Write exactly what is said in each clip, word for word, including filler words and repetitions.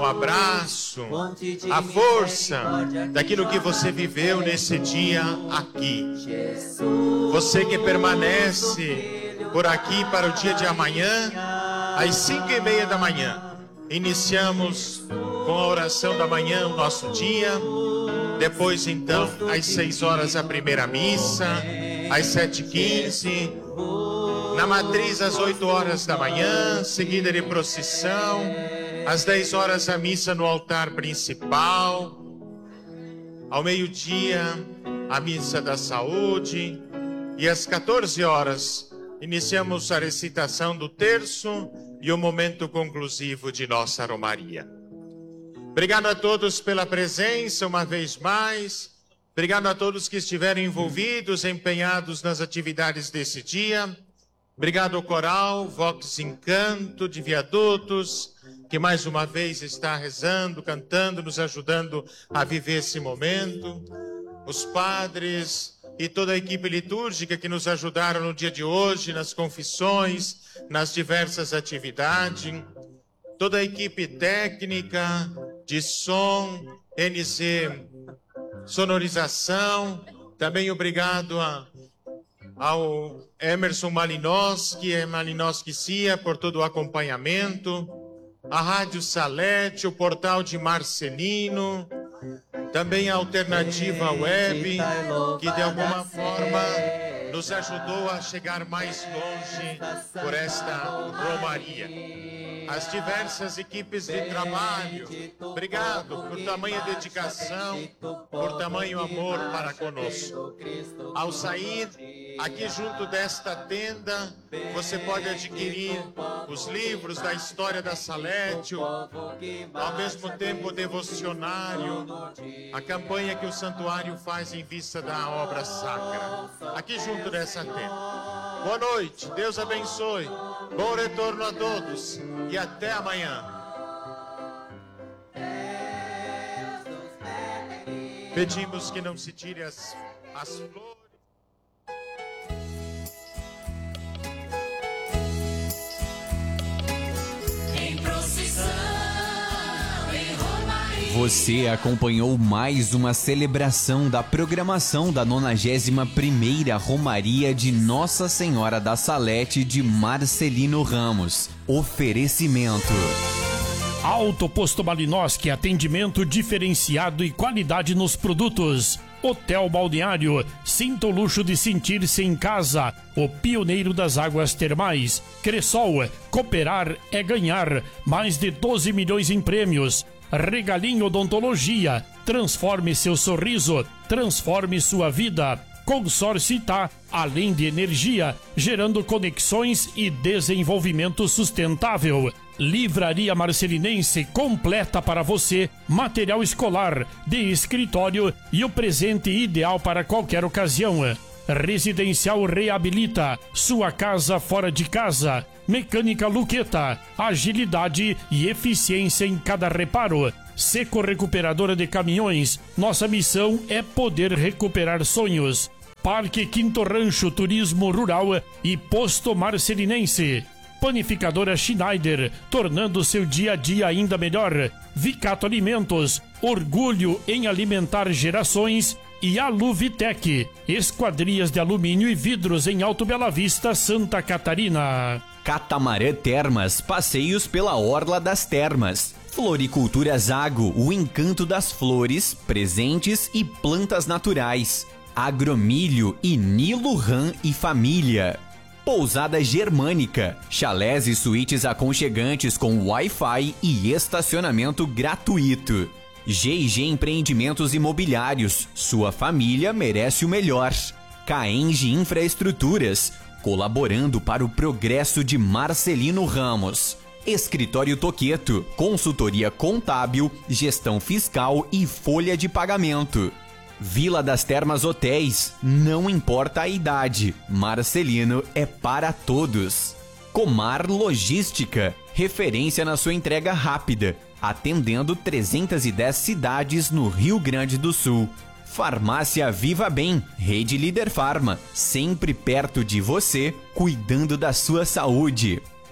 um abraço, a força daquilo que você viveu nesse dia aqui. Você que permanece por aqui para o dia de amanhã, às cinco e meia da manhã. Iniciamos com a oração da manhã o nosso dia. Depois, então, às seis horas, a primeira missa. Às sete e quinze. Na matriz, às oito horas da manhã. Seguida de procissão. Às dez horas, a missa no altar principal. Ao meio-dia, a missa da saúde. E às quatorze horas, iniciamos a recitação do terço e o momento conclusivo de nossa romaria. Obrigado a todos pela presença uma vez mais. Obrigado a todos que estiveram envolvidos, empenhados nas atividades desse dia. Obrigado ao coral Vox Encanto de Viadutos, que mais uma vez está rezando, cantando, nos ajudando a viver esse momento. Os padres e toda a equipe litúrgica que nos ajudaram no dia de hoje, nas confissões, nas diversas atividades. Toda a equipe técnica de som, N Z Sonorização. Também obrigado a, ao Emerson Malinowski e Malinowski Cia por todo o acompanhamento. A Rádio Salete, o portal de Marcelino. Também a Alternativa Web, que de alguma forma nos ajudou a chegar mais longe por esta romaria. As diversas equipes de trabalho, obrigado por tamanha dedicação, por tamanho amor para conosco. Ao sair, aqui junto desta tenda, você pode adquirir os livros da história da Salete, ao mesmo tempo o devocionário, a campanha que o santuário faz em vista da obra sacra. Aqui junto dessa tenda. Boa noite, Deus abençoe, bom retorno a todos e até amanhã. Pedimos que não se tire as, as flores. Em procissão, em romaria. Você acompanhou mais uma celebração da programação da nonagésima primeira Romaria de Nossa Senhora da Salete de Marcelino Ramos. Oferecimento. Alto Posto Malinowski, atendimento diferenciado e qualidade nos produtos. Hotel Balneário, sinta o luxo de sentir-se em casa. O pioneiro das águas termais. Cressol, cooperar é ganhar. Mais de doze milhões em prêmios. Regalinho Odontologia, transforme seu sorriso, transforme sua vida. Consórcio Itá, além de energia, gerando conexões e desenvolvimento sustentável. Livraria Marcelinense, completa para você, material escolar, de escritório e o presente ideal para qualquer ocasião. Residencial Reabilita, sua casa fora de casa. Mecânica Luqueta, agilidade e eficiência em cada reparo. Seco Recuperadora de Caminhões, nossa missão é poder recuperar sonhos. Parque Quinto Rancho, Turismo Rural e Posto Marcelinense. Panificadora Schneider, tornando seu dia a dia ainda melhor. Vicato Alimentos, orgulho em alimentar gerações. E Aluvitec, esquadrias de alumínio e vidros em Alto Bela Vista, Santa Catarina. Catamarã Termas, passeios pela Orla das Termas. Floricultura Zago, o encanto das flores, presentes e plantas naturais. Agromilho e Nilo Ram e Família. Pousada Germânica, chalés e suítes aconchegantes com Wi-Fi e estacionamento gratuito. G e G Empreendimentos Imobiliários, sua família merece o melhor. Caenge Infraestruturas, colaborando para o progresso de Marcelino Ramos. Escritório Toqueto, consultoria contábil, gestão fiscal e folha de pagamento. Vila das Termas Hotéis, não importa a idade, Marcelino é para todos. Comar Logística, referência na sua entrega rápida, atendendo trezentas e dez cidades no Rio Grande do Sul. Farmácia Viva Bem, Rede Líder Farma, sempre perto de você, cuidando da sua saúde.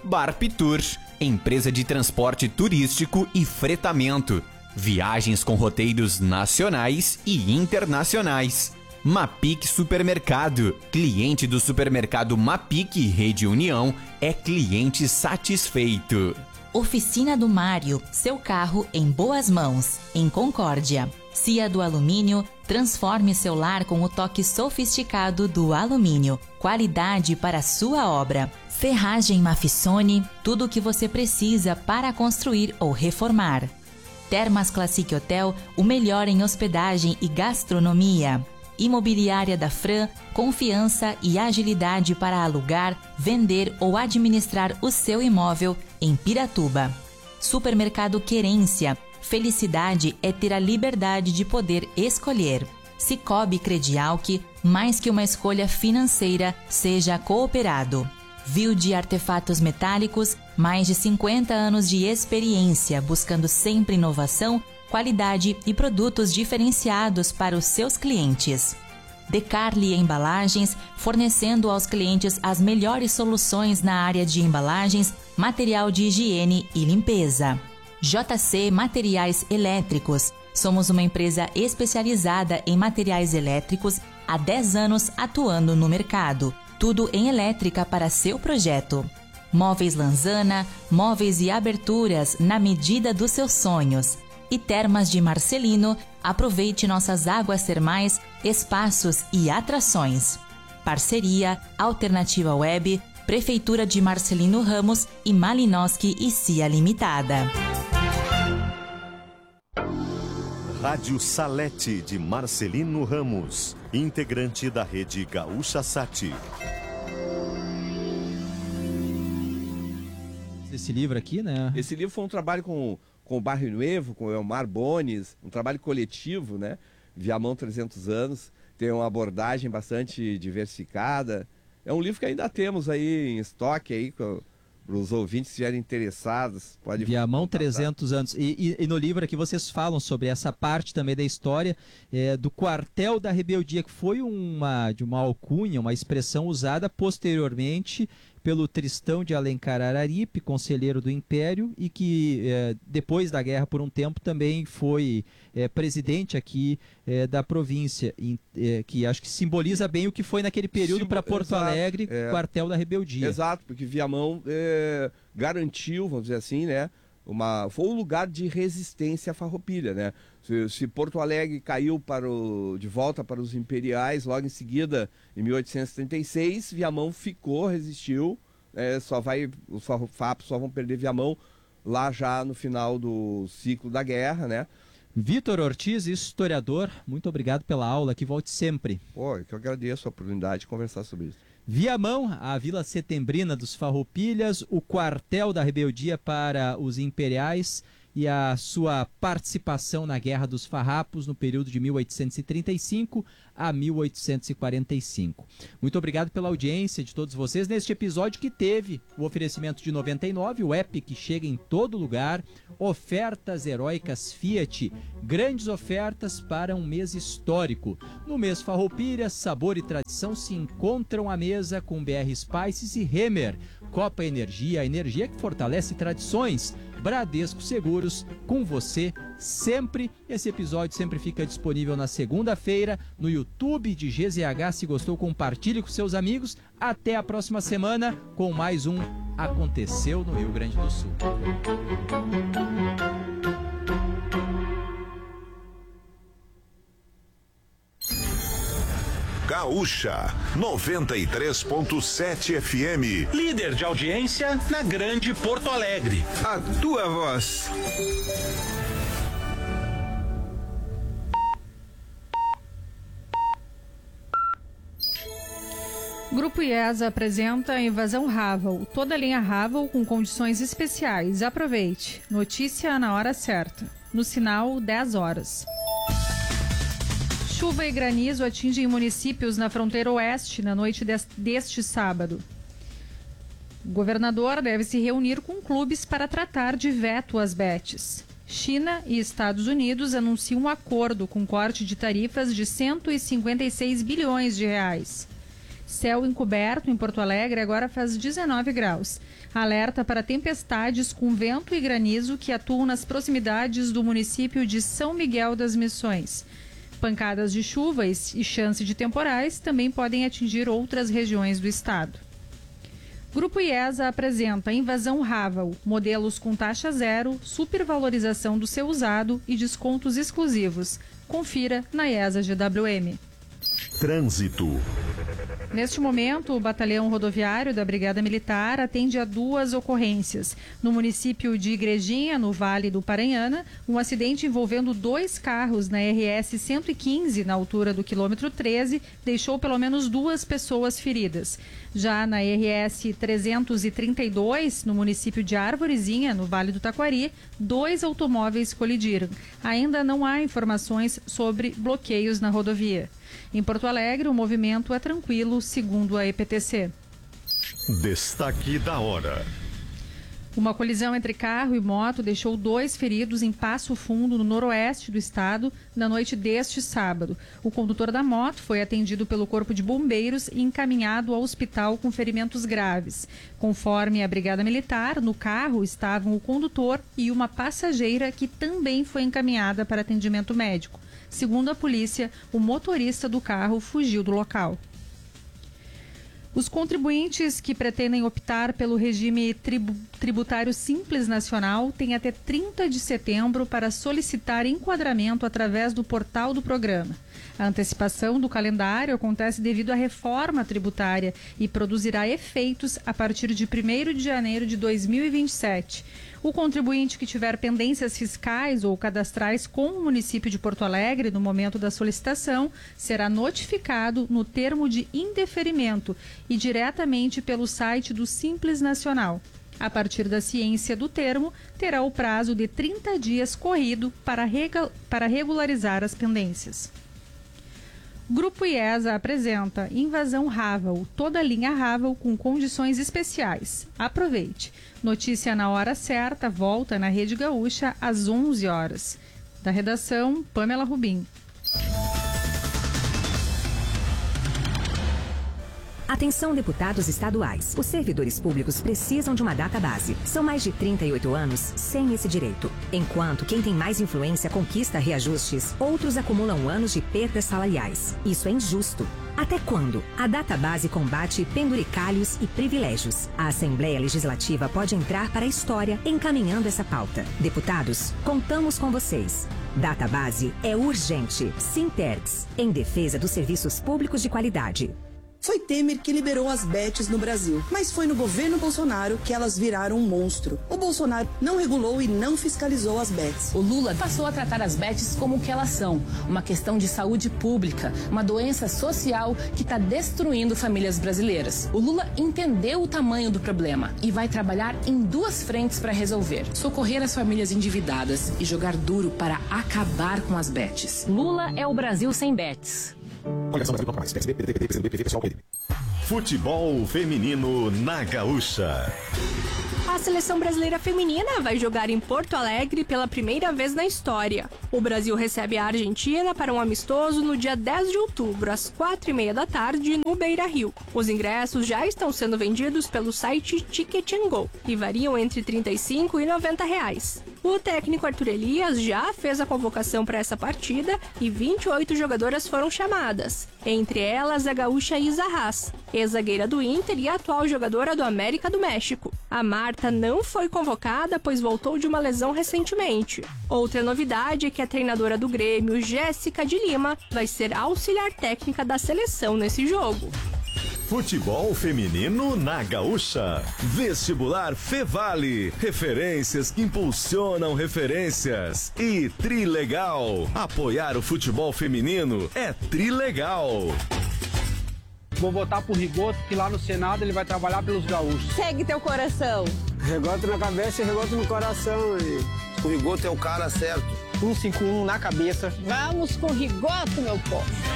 Barpitur, empresa de transporte turístico e fretamento. Viagens com roteiros nacionais e internacionais. Mapic Supermercado. Cliente do supermercado Mapic Rede União é cliente satisfeito. Oficina do Mário, seu carro em boas mãos, em Concórdia. C I A do Alumínio, transforme seu lar com o toque sofisticado do alumínio. Qualidade para a sua obra. Ferragem Mafissone, tudo o que você precisa para construir ou reformar. Termas Classic Hotel, o melhor em hospedagem e gastronomia. Imobiliária da Fran, confiança e agilidade para alugar, vender ou administrar o seu imóvel em Piratuba. Supermercado Querência, felicidade é ter a liberdade de poder escolher. Cicobi Credialc, mais que uma escolha financeira, seja cooperado. Viu de Artefatos Metálicos, mais de cinquenta anos de experiência, buscando sempre inovação, qualidade e produtos diferenciados para os seus clientes. Decarli Embalagens, fornecendo aos clientes as melhores soluções na área de embalagens, material de higiene e limpeza. J C Materiais Elétricos. Somos uma empresa especializada em materiais elétricos há dez anos atuando no mercado. Tudo em elétrica para seu projeto. Móveis Lanzana, móveis e aberturas na medida dos seus sonhos. E Termas de Marcelino, aproveite nossas águas termais, espaços e atrações. Parceria, Alternativa Web, Prefeitura de Marcelino Ramos e Malinowski e C I A Limitada. Rádio Salete de Marcelino Ramos, integrante da rede Gaúcha Sat. Esse livro aqui, né? Esse livro foi um trabalho com, com o Barrio Nuevo, com o Elmar Bones, um trabalho coletivo, né? Viamão trezentos anos, tem uma abordagem bastante diversificada. É um livro que ainda temos aí em estoque aí, para os ouvintes que estiverem interessados. Pode Viamão trezentos anos. E, e, e no livro aqui vocês falam sobre essa parte também da história é, do quartel da rebeldia, que foi uma, de uma alcunha, uma expressão usada posteriormente pelo Tristão de Alencar Araripe, conselheiro do Império, e que eh, depois da guerra por um tempo também foi eh, presidente aqui eh, da província, em, eh, que acho que simboliza bem o que foi naquele período para Porto Exato, Alegre, é, quartel da rebeldia. Exato, porque Viamão eh, garantiu, vamos dizer assim, né, uma, foi um lugar de resistência à Farroupilha, né? Se, se Porto Alegre caiu para o, de volta para os imperiais, logo em seguida, em mil oitocentos e trinta e seis, Viamão ficou, resistiu, é, só vai, os farroupilhos só vão perder Viamão lá já no final do ciclo da guerra, né? Vitor Ortiz, historiador, muito obrigado pela aula, que volte sempre. Pô, eu que agradeço a oportunidade de conversar sobre isso. Viamão, a Vila Setembrina dos Farroupilhas, o quartel da rebeldia para os imperiais e a sua participação na Guerra dos Farrapos no período de mil oitocentos e trinta e cinco a mil oitocentos e quarenta e cinco. Muito obrigado pela audiência de todos vocês neste episódio que teve o oferecimento de noventa e nove, o app que chega em todo lugar, ofertas heróicas Fiat, grandes ofertas para um mês histórico. No mês Farroupilha, sabor e tradição se encontram à mesa com B R Spices e Hemer. Copa Energia, a energia que fortalece tradições. Bradesco Seguros, com você sempre. Esse episódio sempre fica disponível na segunda-feira no YouTube de G Z H. Se gostou, compartilhe com seus amigos. Até a próxima semana com mais um Aconteceu no Rio Grande do Sul. Gaúcha noventa e três ponto sete F M. Líder de audiência na Grande Porto Alegre. A tua voz. Grupo IESA apresenta a invasão Ravel. Toda a linha Ravel com condições especiais. Aproveite. Notícia na hora certa. No sinal dez horas. Chuva e granizo atingem municípios na fronteira oeste na noite deste sábado. O governador deve se reunir com clubes para tratar de veto às betes. China e Estados Unidos anunciam um acordo com corte de tarifas de cento e cinquenta e seis bilhões de reais. Céu encoberto em Porto Alegre agora faz dezenove graus. Alerta para tempestades com vento e granizo que atuam nas proximidades do município de São Miguel das Missões. Pancadas de chuva e chance de temporais também podem atingir outras regiões do estado. Grupo IESA apresenta invasão Raval, modelos com taxa zero, supervalorização do seu usado e descontos exclusivos. Confira na IESA G W M. Trânsito. Neste momento, o batalhão rodoviário da Brigada Militar atende a duas ocorrências. No município de Igrejinha, no Vale do Paranhana, um acidente envolvendo dois carros na R S cento e quinze, na altura do quilômetro treze, deixou pelo menos duas pessoas feridas. Já na R S trezentos e trinta e dois, no município de Arvorezinha, no Vale do Taquari, dois automóveis colidiram. Ainda não há informações sobre bloqueios na rodovia. Em Porto Alegre, o movimento é tranquilo, segundo a E P T C. Destaque da hora. Uma colisão entre carro e moto deixou dois feridos em Passo Fundo, no noroeste do estado, na noite deste sábado. O condutor da moto foi atendido pelo Corpo de Bombeiros e encaminhado ao hospital com ferimentos graves. Conforme a Brigada Militar, no carro estavam o condutor e uma passageira que também foi encaminhada para atendimento médico. Segundo a polícia, o motorista do carro fugiu do local. Os contribuintes que pretendem optar pelo regime tribu- tributário simples nacional têm até trinta de setembro para solicitar enquadramento através do portal do programa. A antecipação do calendário acontece devido à reforma tributária e produzirá efeitos a partir de primeiro de janeiro de dois mil e vinte e sete. O contribuinte que tiver pendências fiscais ou cadastrais com o município de Porto Alegre no momento da solicitação será notificado no termo de indeferimento e diretamente pelo site do Simples Nacional. A partir da ciência do termo, terá o prazo de trinta dias corrido para, rega- para regularizar as pendências. Grupo IESA apresenta Invasão Raval, toda a linha Raval com condições especiais. Aproveite. Notícia na hora certa, volta na Rede Gaúcha às onze horas. Da redação, Pamela Rubim. Atenção, deputados estaduais. Os servidores públicos precisam de uma database. São mais de trinta e oito anos sem esse direito. Enquanto quem tem mais influência conquista reajustes, outros acumulam anos de perdas salariais. Isso é injusto. Até quando? A database combate penduricalhos e privilégios. A Assembleia Legislativa pode entrar para a história encaminhando essa pauta. Deputados, contamos com vocês. Database é urgente. Sintergs, em defesa dos serviços públicos de qualidade. Foi Temer que liberou as bets no Brasil, mas foi no governo Bolsonaro que elas viraram um monstro. O Bolsonaro não regulou e não fiscalizou as bets. O Lula passou a tratar as bets como o que elas são, uma questão de saúde pública, uma doença social que está destruindo famílias brasileiras. O Lula entendeu o tamanho do problema e vai trabalhar em duas frentes para resolver: socorrer as famílias endividadas e jogar duro para acabar com as bets. Lula é o Brasil sem bets. Futebol feminino na Gaúcha. A seleção brasileira feminina vai jogar em Porto Alegre pela primeira vez na história. O Brasil recebe a Argentina para um amistoso no dia dez de outubro, às quatro e meia da tarde, no Beira-Rio. Os ingressos já estão sendo vendidos pelo site Ticket and Go e variam entre trinta e cinco e noventa reais. O técnico Arthur Elias já fez a convocação para essa partida e vinte e oito jogadoras foram chamadas. Entre elas, a gaúcha Isa Haas, ex-zagueira do Inter e atual jogadora do América do México. A Marta não foi convocada, pois voltou de uma lesão recentemente. Outra novidade é que a treinadora do Grêmio, Jéssica de Lima, vai ser auxiliar técnica da seleção nesse jogo. Futebol feminino na Gaúcha. Vestibular Fevale. Referências que impulsionam referências. E Trilegal. Apoiar o futebol feminino é Trilegal. Vou votar pro Rigoto, que lá no Senado ele vai trabalhar pelos gaúchos. Segue teu coração. Rigoto na cabeça e Rigoto no coração. E... o Rigoto é o cara certo. cento e cinquenta e um na cabeça. Vamos com Rigoto, meu povo.